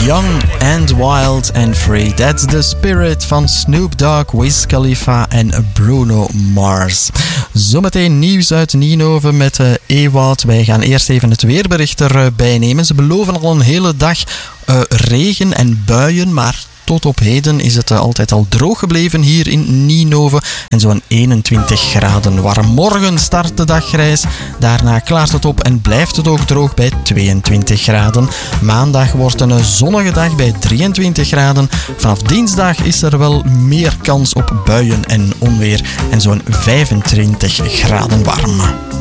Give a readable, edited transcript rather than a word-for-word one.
Young and Wild and Free. That's the spirit van Snoop Dogg, Wiz Khalifa en Bruno Mars. Zometeen nieuws uit Nienhoven met Ewout. Wij gaan eerst even het weerbericht erbij nemen. Ze beloven al een hele dag regen en buien, maar tot op heden is het altijd al droog gebleven hier in Nienhoven en zo'n 21 graden warm. Morgen start de dag grijs, daarna klaart het op en blijft het ook droog bij 22 graden. Maandag wordt een zonnige dag bij 23 graden. Vanaf dinsdag is er wel meer kans op buien en onweer en zo'n 25 graden warm.